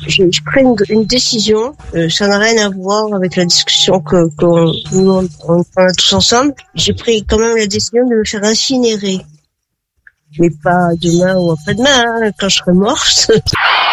je prends une décision, ça n'a rien à voir avec la discussion on a tous ensemble. J'ai pris quand même la décision de me faire incinérer. Mais pas demain ou après-demain, quand je serai morte.